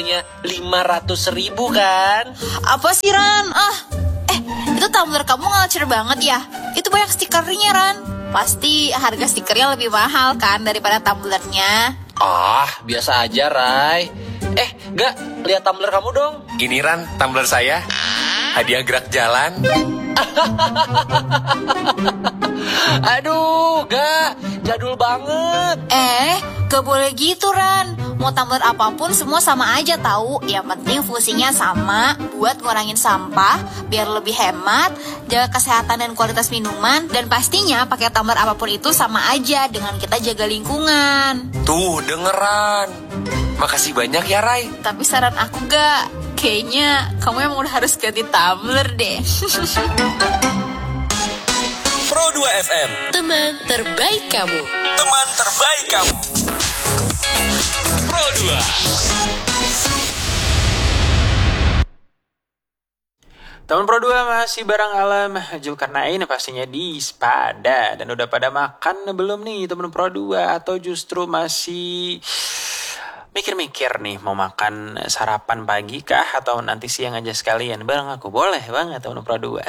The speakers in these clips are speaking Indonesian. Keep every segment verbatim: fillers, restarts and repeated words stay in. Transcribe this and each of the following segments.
lima ratus ribu kan? Apa sih Ran? Ah, eh itu tumbler kamu ngecer banget ya? Itu banyak stikernya Ran. Pasti harga stikernya lebih mahal kan daripada tumblernya. Ah, biasa aja Rai. Eh, Gak, lihat tumbler kamu dong. Ini Ran, tumbler saya. Hadiah gerak jalan. Aduh, Gak, jadul banget. Eh, gak boleh gitu Ran. Mau tumbler apapun semua sama aja tahu. Yang penting fungsinya sama, buat ngurangin sampah, biar lebih hemat, jaga kesehatan dan kualitas minuman, dan pastinya pakai tumbler apapun itu sama aja dengan kita jaga lingkungan. Tuh, dengeran. Makasih banyak ya, Rai. Tapi saran aku Gak, kayaknya kamu emang udah harus ganti tumbler deh. Pro dua F M, Teman terbaik kamu. teman terbaik kamu. Pro dua. Teman Pro dua masih bareng Alam Zulkarnain pastinya di Spada. Dan udah pada makan belum nih teman Pro dua? Atau justru masih mikir-mikir nih mau makan sarapan pagi kah? Atau nanti siang aja sekalian? Bareng aku boleh banget teman Pro dua.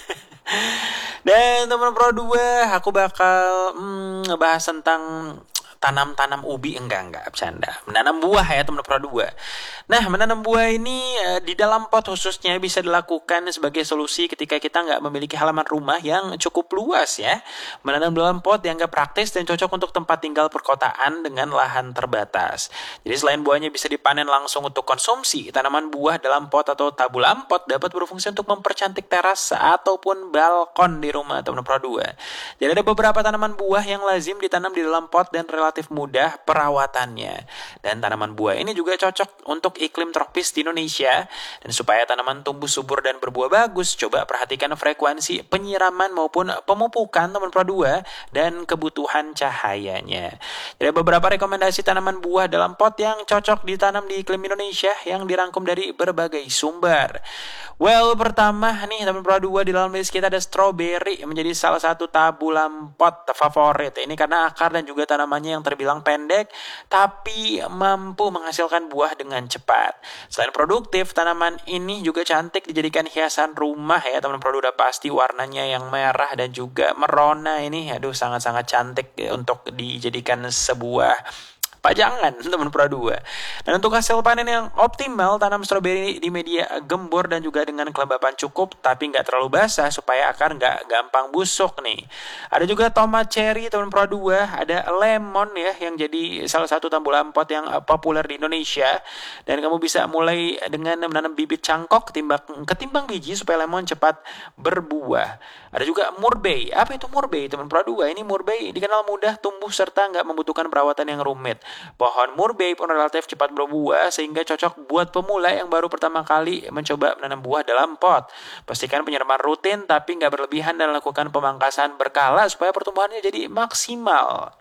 Dan teman Pro dua, aku bakal hmm, ngebahas tentang tanam-tanam ubi, enggak enggak bercanda, menanam buah ya teman Pro dua. Nah, menanam buah ini e, di dalam pot khususnya bisa dilakukan sebagai solusi ketika kita nggak memiliki halaman rumah yang cukup luas ya. Menanam dalam pot dianggap praktis dan cocok untuk tempat tinggal perkotaan dengan lahan terbatas. Jadi selain buahnya bisa dipanen langsung untuk konsumsi, tanaman buah dalam pot atau tabulam pot dapat berfungsi untuk mempercantik teras ataupun balkon di rumah teman Pro dua. Jadi ada beberapa tanaman buah yang lazim ditanam di dalam pot dan relatif mudah perawatannya. Dan tanaman buah ini juga cocok untuk iklim tropis di Indonesia. Dan supaya tanaman tumbuh subur dan berbuah bagus, coba perhatikan frekuensi penyiraman maupun pemupukan teman Pro dua dan kebutuhan cahayanya. Jadi beberapa rekomendasi tanaman buah dalam pot yang cocok ditanam di iklim Indonesia yang dirangkum dari berbagai sumber. Well, pertama nih teman Pro dua, di dalam list kita ada strawberry menjadi salah satu tabulam pot favorit. Ini karena akar dan juga tanamannya yang terbilang pendek tapi mampu menghasilkan buah dengan cepat. Selain produktif, tanaman ini juga cantik dijadikan hiasan rumah ya teman Pro dua. Pasti warnanya yang merah dan juga merona ini aduh sangat-sangat cantik ya, untuk dijadikan sebuah pajangan teman Pro dua. Dan untuk hasil panen yang optimal, tanam stroberi di media gembur dan juga dengan kelembapan cukup tapi nggak terlalu basah supaya akar nggak gampang busuk nih. Ada juga tomat cherry teman Pro dua, ada lemon ya yang jadi salah satu tambulan pot yang populer di Indonesia. Dan kamu bisa mulai dengan menanam bibit cangkok ketimbang, ketimbang biji supaya lemon cepat berbuah. Ada juga murbei. Apa itu murbei teman Pro dua? Ini murbei dikenal mudah tumbuh serta nggak membutuhkan perawatan yang rumit. Pohon murbei pun relatif cepat berbuah sehingga cocok buat pemula yang baru pertama kali mencoba menanam buah dalam pot. Pastikan penyiraman rutin tapi nggak berlebihan dan lakukan pemangkasan berkala supaya pertumbuhannya jadi maksimal.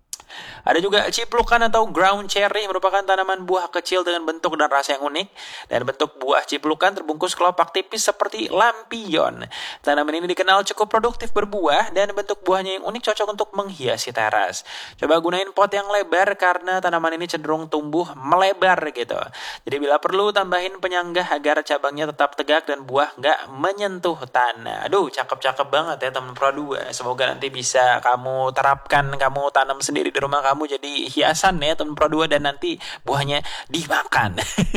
Ada juga ciplukan atau ground cherry, merupakan tanaman buah kecil dengan bentuk dan rasa yang unik. Dan bentuk buah ciplukan terbungkus kelopak tipis seperti lampion. Tanaman ini dikenal cukup produktif berbuah dan bentuk buahnya yang unik cocok untuk menghiasi teras. Coba gunain pot yang lebar karena tanaman ini cenderung tumbuh melebar gitu. Jadi bila perlu tambahin penyanggah agar cabangnya tetap tegak dan buah nggak menyentuh tanah. Aduh, cakep-cakep banget ya teman Pro dua. Semoga nanti bisa kamu terapkan, kamu tanam sendiri di rumah kamu jadi hiasan ya teman Pro dua dan nanti buahnya dimakan.